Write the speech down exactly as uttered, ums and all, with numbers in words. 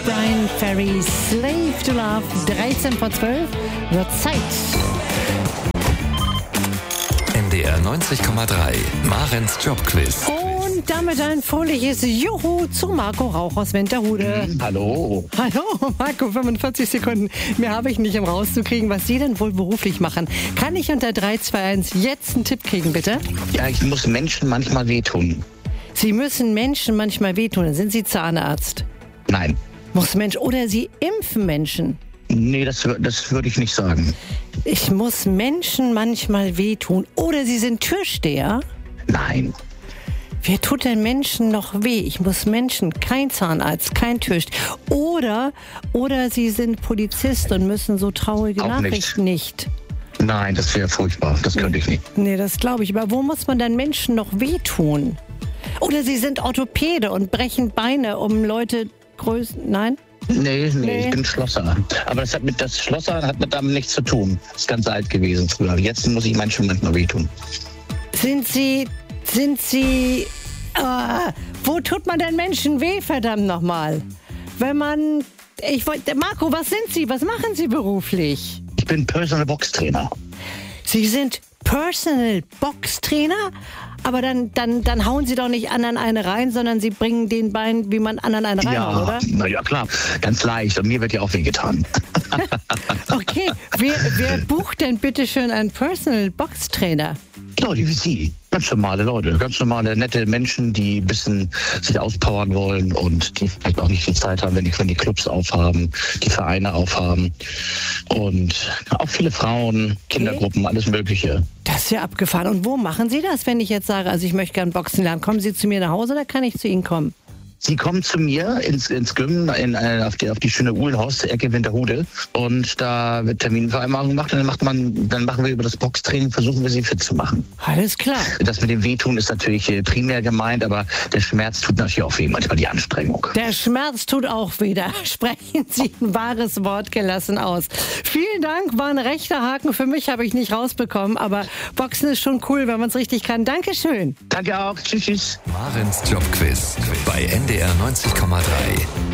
Brian Ferry, Slave to Love, dreizehn vor zwölf, wird Zeit. N D R neunzig Komma drei, Marens Jobquiz. Und damit ein fröhliches Juhu zu Marco Rauch aus Winterhude. Hallo. Hallo, Marco, fünfundvierzig Sekunden. Mehr habe ich nicht, um rauszukriegen, was Sie denn wohl beruflich machen. Kann ich unter drei zwei eins jetzt einen Tipp kriegen, bitte? Ja, ich muss Menschen manchmal wehtun. Sie müssen Menschen manchmal wehtun. Sind Sie Zahnarzt? Nein. Muss Mensch oder Sie impfen Menschen? Nee, das, das würde ich nicht sagen. Ich muss Menschen manchmal wehtun. Oder Sie sind Türsteher? Nein. Wer tut denn Menschen noch weh? Ich muss Menschen, kein Zahnarzt, kein Türsteher. Oder, oder Sie sind Polizist und müssen so traurige Auch Nachrichten nicht. Nein, das wäre furchtbar. Das könnte ich nicht. Nee, das glaube ich. Aber wo muss man dann Menschen noch wehtun? Oder Sie sind Orthopäde und brechen Beine, um Leute größer... Nein? Nee, nee, Nee. ich bin Schlosser. Aber das, hat mit, das Schlosser hat mit damit nichts zu tun. Das ist ganz alt gewesen früher. Jetzt muss ich Menschen manchmal wehtun. Sind Sie... Sind Sie... Ah, wo tut man denn Menschen weh, verdammt nochmal? Wenn man... Ich wollte... Marco, was sind Sie? Was machen Sie beruflich? Ich bin Personal Box Trainer. Sie sind Personal Box Trainer? Aber dann, dann, dann hauen Sie doch nicht anderen eine rein, sondern Sie bringen den Bein, wie man anderen eine rein, Ja, oder? na ja, klar. Ganz leicht. Und mir wird ja auch wehgetan. Okay, wer, wer bucht denn bitte schön einen Personal Box Trainer? Leute wie Sie. Ganz normale Leute. Ganz normale, nette Menschen, die ein bisschen sich auspowern wollen und die vielleicht auch nicht viel Zeit haben, wenn die, wenn die Clubs aufhaben, die Vereine aufhaben. Und auch viele Frauen, Kindergruppen, alles Mögliche. Das ist ja abgefahren. Und wo machen Sie das, wenn ich jetzt sage, also ich möchte gern Boxen lernen? Kommen Sie zu mir nach Hause oder kann ich zu Ihnen kommen? Sie kommen zu mir ins, ins Gym, in, äh, auf, die, auf die schöne Uhlenhaus, Ecke Winterhude. Und da wird Terminvereinbarung gemacht und dann macht man, dann machen wir über das Boxtraining, versuchen wir sie fit zu machen. Alles klar. Das mit dem Wehtun ist natürlich äh, primär gemeint, aber der Schmerz tut natürlich auch weh, manchmal die Anstrengung. Der Schmerz tut auch wieder. Sprechen Sie ein wahres Wort gelassen aus. Vielen Dank, war ein rechter Haken. Für mich habe ich nicht rausbekommen, aber Boxen ist schon cool, wenn man es richtig kann. Dankeschön. Danke auch. Tschüss, tschüss. Marens Jobquiz bei N D R neunzig Komma drei.